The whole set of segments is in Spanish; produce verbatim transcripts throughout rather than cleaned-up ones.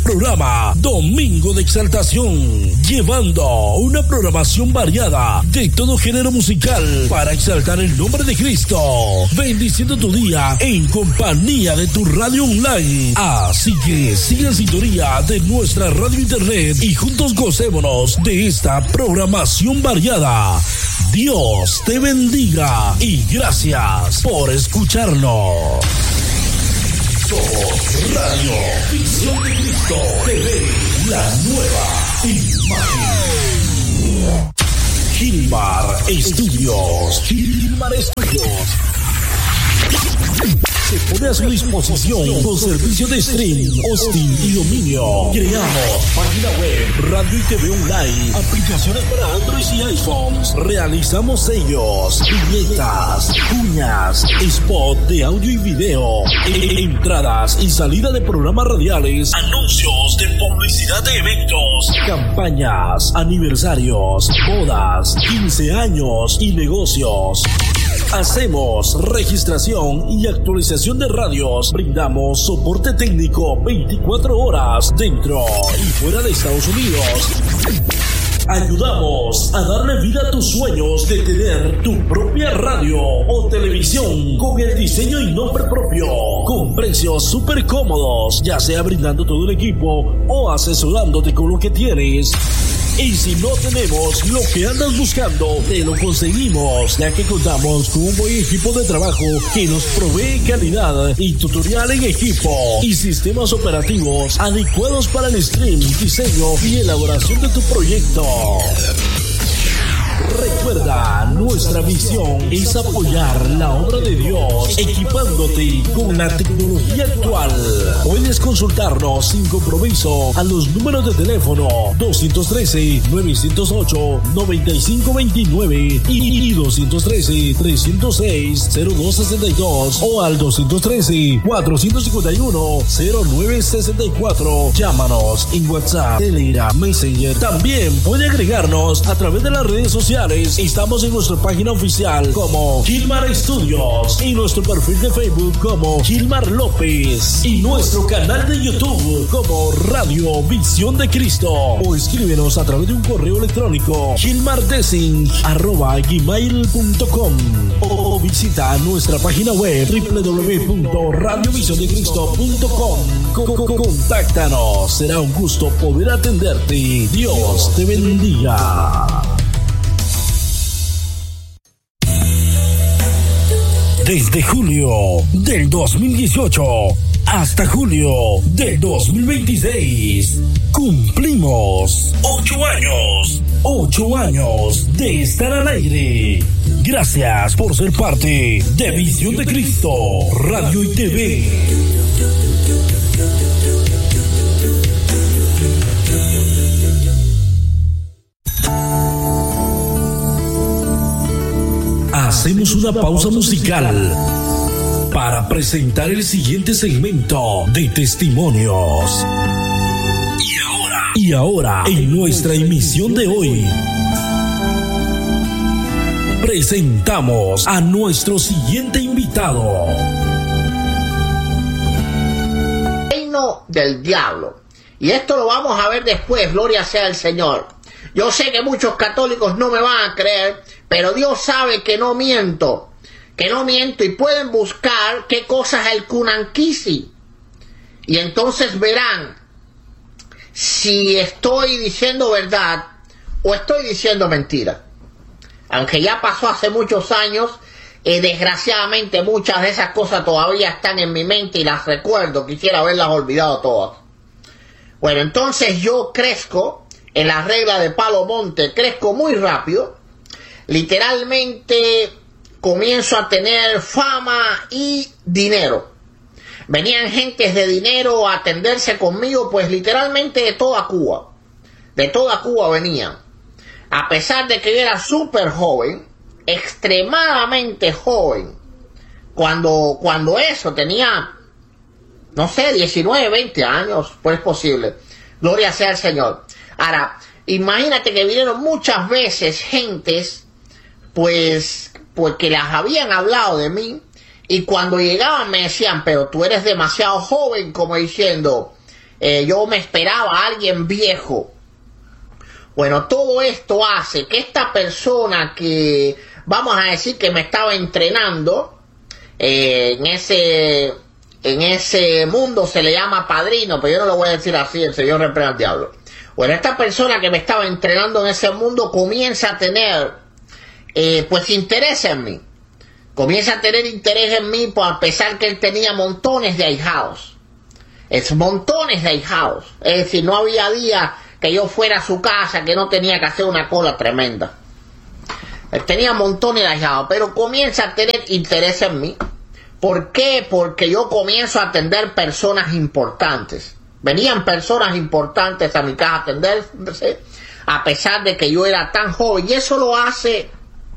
programa Domingo de Exaltación, llevando una programación variada de todo género musical para exaltar el nombre de Cristo, bendiciendo tu día en compañía de tu radio online. Así que sigue en sintonía de nuestra radio internet y juntos gocémonos de esta programación variada. Dios te bendiga y gracias por escucharnos. Somos Radio Visión de Cristo T V, la nueva imagen. Gilmar Estudios. Gilmar Estudios se pone a su disposición con servicio de stream, hosting y dominio. Creamos página web, radio y T V online, aplicaciones para Android y iPhones. Realizamos sellos, viñetas, cuñas, spot de audio y video, entradas y salida de programas radiales, anuncios de publicidad de eventos, campañas, aniversarios, bodas, quince años y negocios. Hacemos registración y actualización de radios. Brindamos soporte técnico veinticuatro horas dentro y fuera de Estados Unidos. Ayudamos a darle vida a tus sueños de tener tu propia radio o televisión con el diseño y nombre propio, con precios súper cómodos, ya sea brindando todo el equipo o asesorándote con lo que tienes. Y si no tenemos lo que andas buscando, te lo conseguimos, ya que contamos con un buen equipo de trabajo que nos provee calidad y tutorial en equipo y sistemas operativos adecuados para el stream, diseño y elaboración de tu proyecto. Recuerda, nuestra visión es apoyar la obra de Dios, equipándote con la tecnología actual. Puedes consultarnos sin compromiso a los números de teléfono dos uno tres, nueve cero ocho, nueve cinco dos nueve y dos uno tres, tres cero seis, cero dos seis dos o al dos uno tres, cuatro cinco uno, cero nueve seis cuatro. Llámanos en WhatsApp, Telegram, Messenger. También puede agregarnos a través de las redes sociales. Estamos en nuestra página oficial como Gilmar Estudios y nuestro perfil de Facebook como Gilmar López y nuestro canal de YouTube como Radio Visión de Cristo, o escríbenos a través de un correo electrónico gilmardesing arroba gmail punto com o visita nuestra página web doble u doble u doble u punto radio visión de cristo punto com. Contáctanos, será un gusto poder atenderte. Dios te bendiga. Desde julio del dos mil dieciocho hasta julio del dos mil veintiséis, cumplimos ocho años, ocho años de estar al aire. Gracias por ser parte de Visión de Cristo, Radio y T V. Hacemos una pausa musical para presentar el siguiente segmento de testimonios. Y ahora, y ahora, en nuestra emisión de hoy, presentamos a nuestro siguiente invitado. Reino del diablo. Y esto lo vamos a ver después, gloria sea al Señor. Yo sé que muchos católicos no me van a creer, pero Dios sabe que no miento, que no miento, y pueden buscar qué cosa es el Kunankisi. Y entonces verán si estoy diciendo verdad o estoy diciendo mentira. Aunque ya pasó hace muchos años, eh, desgraciadamente muchas de esas cosas todavía están en mi mente y las recuerdo, quisiera haberlas olvidado todas. Bueno, entonces yo crezco en la regla de Palo Monte, crezco muy rápido, literalmente comienzo a tener fama y dinero. Venían gentes de dinero a atenderse conmigo, pues literalmente de toda Cuba, de toda Cuba venían. A pesar de que yo era súper joven, extremadamente joven, cuando, cuando eso tenía, no sé, diecinueve, veinte años, pues es posible. Gloria sea al Señor. Ahora, imagínate que vinieron muchas veces gentes, pues, pues que las habían hablado de mí, y cuando llegaban me decían, pero tú eres demasiado joven, como diciendo, eh, yo me esperaba a alguien viejo. Bueno, todo esto hace que esta persona que, vamos a decir que me estaba entrenando, eh, en ese, en ese mundo se le llama padrino, pero yo no lo voy a decir así, el Señor reprenda al diablo. Bueno, esta persona que me estaba entrenando en ese mundo comienza a tener, eh, pues, interés en mí. Comienza a tener interés en mí, pues, a pesar que él tenía montones de ahijados. Es montones de ahijados. Es decir, no había día que yo fuera a su casa que no tenía que hacer una cola tremenda. Él tenía montones de ahijados, pero comienza a tener interés en mí. ¿Por qué? Porque yo comienzo a atender personas importantes. Venían personas importantes a mi casa a atenderse, a pesar de que yo era tan joven. Y eso lo hace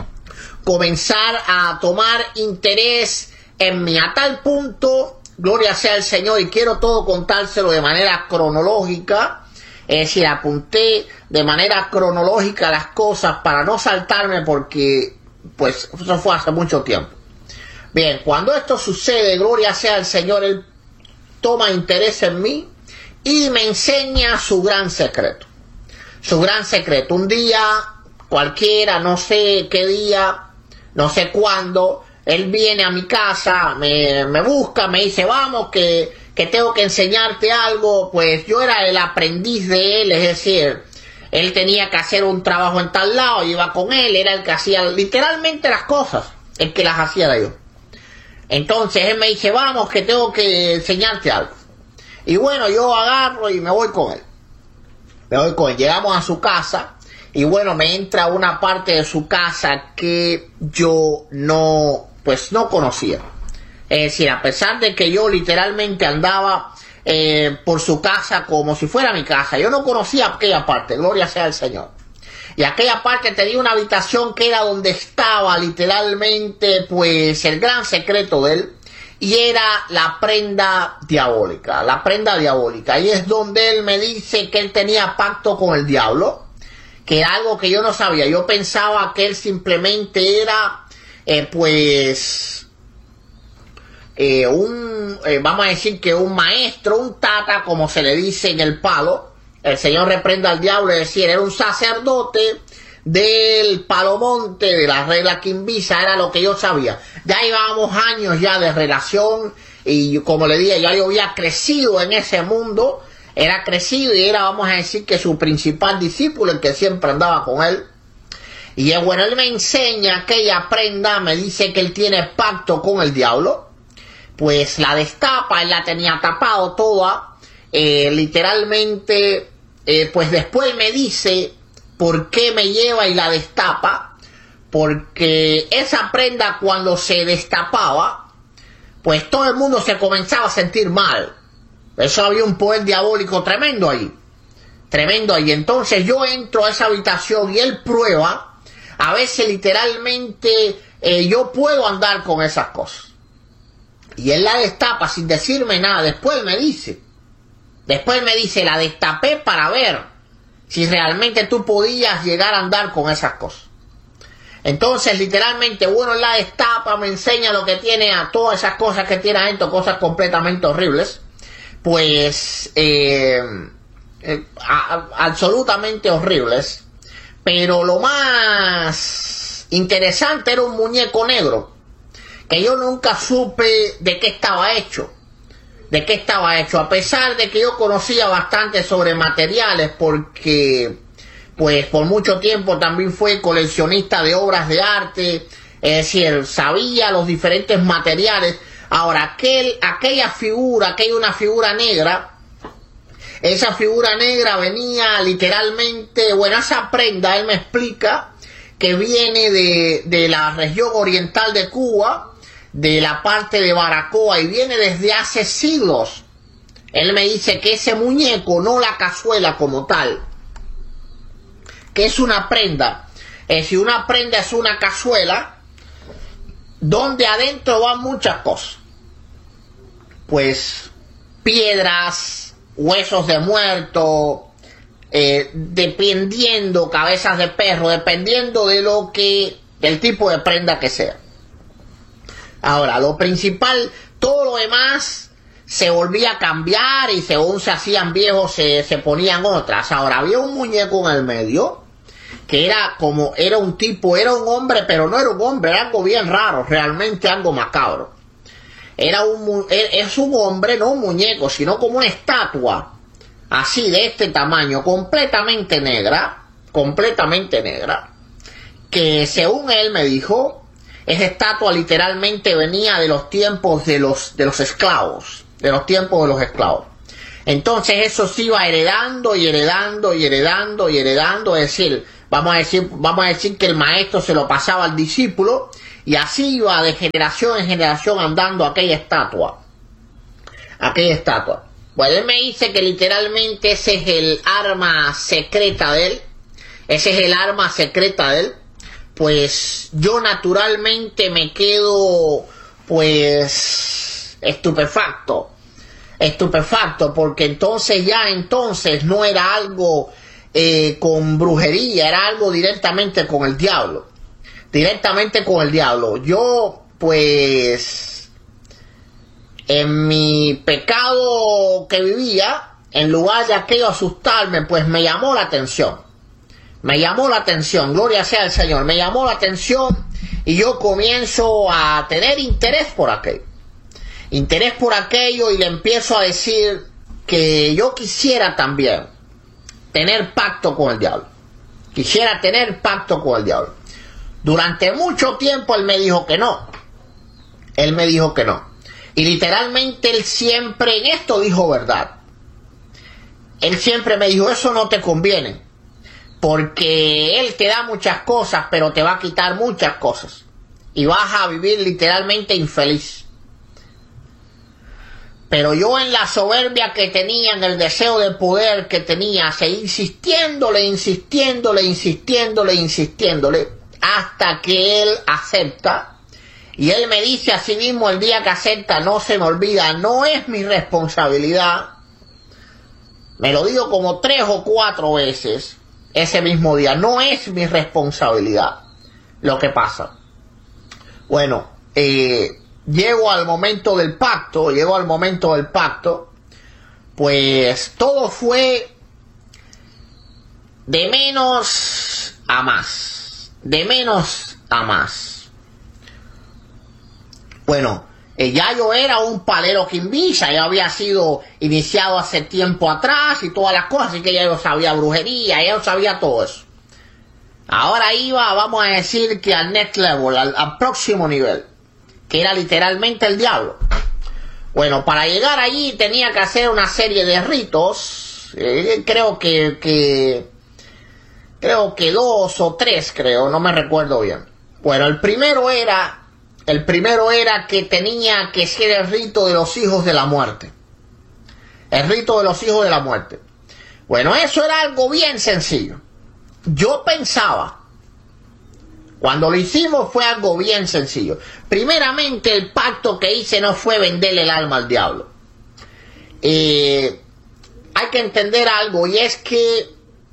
comenzar a tomar interés en mí, a tal punto, gloria sea al Señor, y quiero todo contárselo de manera cronológica. Es decir, apunté de manera cronológica las cosas para no saltarme, porque pues eso fue hace mucho tiempo. Bien, cuando esto sucede, gloria sea al Señor, Él toma interés en mí y me enseña su gran secreto. Su gran secreto. Un día cualquiera, no sé qué día, no sé cuándo, Él viene a mi casa, me, me busca, me dice, vamos, que, que tengo que enseñarte algo. Pues yo era el aprendiz de Él, es decir, Él tenía que hacer un trabajo en tal lado, yo iba con Él, era el que hacía literalmente las cosas, el que las hacía de yo. Entonces Él me dice, vamos, que tengo que enseñarte algo. Y bueno, yo agarro y me voy con Él. Me voy con Él. Llegamos a su casa y bueno, me entra una parte de su casa que yo no, pues no conocía. Es decir, a pesar de que yo literalmente andaba eh, por su casa como si fuera mi casa, yo no conocía aquella parte, gloria sea al Señor. Y aquella parte tenía una habitación que era donde estaba literalmente pues el gran secreto de Él. Y era la prenda diabólica, la prenda diabólica. Y es donde Él me dice que Él tenía pacto con el diablo, que era algo que yo no sabía. Yo pensaba que Él simplemente era, eh, pues, eh, un, eh, vamos a decir que un maestro, un tata, como se le dice en el palo. El Señor reprenda al diablo, es decir, era un sacerdote del Palomonte, de la regla quimbisa, era lo que yo sabía. Ya llevábamos años ya de relación y como le dije, ya yo había crecido en ese mundo, era crecido y era, vamos a decir, que su principal discípulo, el que siempre andaba con Él. Y es bueno, Él me enseña aquella prenda, me dice que Él tiene pacto con el diablo, pues la destapa, Él la tenía tapado toda, eh, literalmente, eh, pues después me dice por qué me lleva y la destapa, porque esa prenda cuando se destapaba, pues todo el mundo se comenzaba a sentir mal. Eso había un poder diabólico tremendo ahí, tremendo ahí. Entonces yo entro a esa habitación y Él prueba, a veces literalmente eh, yo puedo andar con esas cosas. Y Él la destapa sin decirme nada, después me dice, después me dice, la destapé para ver si realmente tú podías llegar a andar con esas cosas. Entonces, literalmente, bueno, la destapa, me enseña lo que tiene, a todas esas cosas que tiene adentro, cosas completamente horribles. Pues, eh, eh, a, a, absolutamente horribles. Pero lo más interesante era un muñeco negro, que yo nunca supe de qué estaba hecho. de qué estaba hecho, a pesar de que yo conocía bastante sobre materiales, porque pues por mucho tiempo también fue coleccionista de obras de arte, es decir, sabía los diferentes materiales. Ahora, aquel, aquella figura, aquella una figura negra, esa figura negra venía literalmente, bueno, esa prenda, Él me explica que viene de, de la región oriental de Cuba, de la parte de Baracoa, y viene desde hace siglos. Él me dice que ese muñeco, no la cazuela como tal, que es una prenda, es decir, una prenda es una cazuela donde adentro van muchas cosas, pues piedras, huesos de muerto, eh, dependiendo, cabezas de perro, dependiendo de lo que, del tipo de prenda que sea. Ahora, lo principal, todo lo demás se volvía a cambiar y según se hacían viejos se, se ponían otras. Ahora había un muñeco en el medio que era como, era un tipo, era un hombre, pero no era un hombre, era algo bien raro, realmente algo macabro. Era un, es un hombre, no un muñeco, sino como una estatua, así de este tamaño, completamente negra, completamente negra, que según él me dijo, esa estatua literalmente venía de los tiempos de los, de los esclavos, de los tiempos de los esclavos. Entonces eso se iba heredando y heredando y heredando y heredando, es decir, vamos a decir, vamos a decir que el maestro se lo pasaba al discípulo y así iba de generación en generación andando aquella estatua, aquella estatua. Bueno, él me dice que literalmente ese es el arma secreta de él, ese es el arma secreta de él. Pues yo naturalmente me quedo pues estupefacto, estupefacto, porque entonces ya entonces no era algo eh, con brujería, era algo directamente con el diablo, directamente con el diablo. Yo pues en mi pecado que vivía, en lugar de aquello asustarme, pues me llamó la atención. Me llamó la atención, gloria sea al Señor, me llamó la atención y yo comienzo a tener interés por aquello. Interés por aquello y le empiezo a decir que yo quisiera también tener pacto con el diablo. Quisiera tener pacto con el diablo. Durante mucho tiempo él me dijo que no. Él me dijo que no. Y literalmente él siempre en esto dijo verdad. Él siempre me dijo, eso no te conviene. Porque él te da muchas cosas, pero te va a quitar muchas cosas. Y vas a vivir literalmente infeliz. Pero yo en la soberbia que tenía, en el deseo de poder que tenía, seguí insistiéndole, insistiéndole, insistiéndole, insistiéndole, hasta que él acepta. Y él me dice a sí mismo el día que acepta, no se me olvida, no es mi responsabilidad. Me lo digo como tres o cuatro veces. Ese mismo día, no es mi responsabilidad lo que pasa. Bueno, eh, llego al momento del pacto, llego al momento del pacto, pues todo fue de menos a más, de menos a más. Bueno, eh, ya yo era un palero quimbilla, ya había sido iniciado hace tiempo atrás y todas las cosas, así que ya yo sabía brujería, ya yo sabía todo eso. Ahora iba, vamos a decir que al next level, al, al próximo nivel, que era literalmente el diablo. Bueno, para llegar allí tenía que hacer una serie de ritos, eh, creo que, que, creo que dos o tres, creo, no me recuerdo bien. Bueno, el primero era... El primero era que tenía que ser el rito de los hijos de la muerte. El rito de los hijos de la muerte. Bueno, eso era algo bien sencillo. Yo pensaba, cuando lo hicimos fue algo bien sencillo. Primeramente, el pacto que hice no fue venderle el alma al diablo. Eh, hay que entender algo, y es que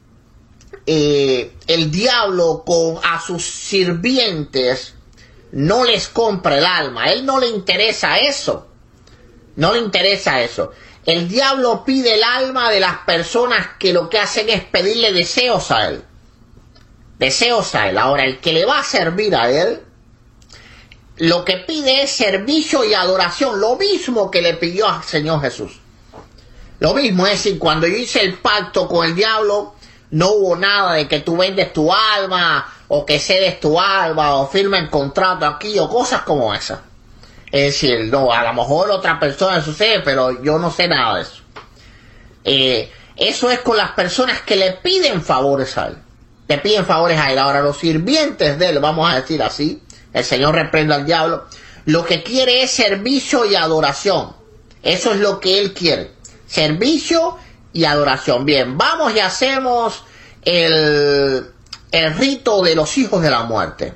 eh, el diablo con a sus sirvientes no les compra el alma. A él no le interesa eso. No le interesa eso. El diablo pide el alma de las personas que lo que hacen es pedirle deseos a él. Deseos a él. Ahora, el que le va a servir a él, lo que pide es servicio y adoración. Lo mismo que le pidió al Señor Jesús. Lo mismo, es decir, cuando yo hice el pacto con el diablo, no hubo nada de que tú vendes tu alma, o que cedes tu alma, o firmen contrato aquí, o cosas como esas. Es decir, no, a lo mejor otra persona sucede, pero yo no sé nada de eso. Eh, eso es con las personas que le piden favores a él. Le piden favores a él. Ahora, los sirvientes de él, vamos a decir así, el Señor reprenda al diablo, lo que quiere es servicio y adoración. Eso es lo que él quiere. Servicio y adoración. Bien, vamos y hacemos el... el rito de los hijos de la muerte.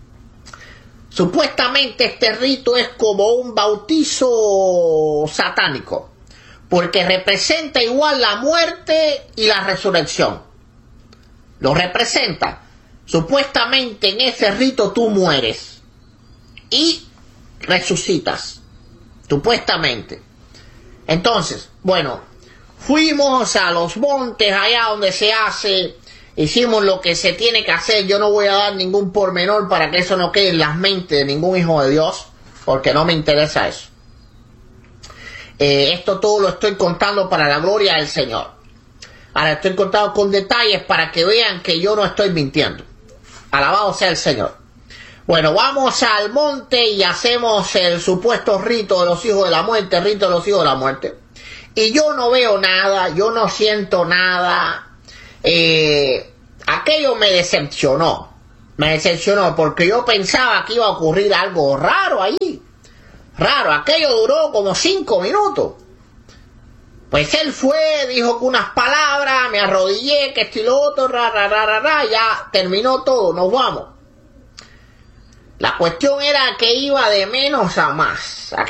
Supuestamente este rito es como un bautizo satánico, porque representa igual la muerte y la resurrección. Lo representa. Supuestamente en ese rito tú mueres y resucitas. Supuestamente. Entonces, bueno, fuimos a los montes allá donde se hace, hicimos lo que se tiene que hacer. Yo no voy a dar ningún pormenor para que eso no quede en las mentes de ningún hijo de Dios, porque no me interesa eso. Eh, esto todo lo estoy contando para la gloria del Señor. Ahora estoy contando con detalles para que vean que yo no estoy mintiendo. Alabado sea el Señor. Bueno, vamos al monte y hacemos el supuesto rito de los hijos de la muerte, rito de los hijos de la muerte. Y yo no veo nada, yo no siento nada. Eh, aquello me decepcionó. Me decepcionó porque yo pensaba que iba a ocurrir algo raro ahí. Raro, aquello duró como cinco minutos. Pues él fue, dijo unas palabras, me arrodillé, que esto y lo otro, ra, ra, ra, ra, ra, ya terminó todo, nos vamos. La cuestión era que iba de menos a más.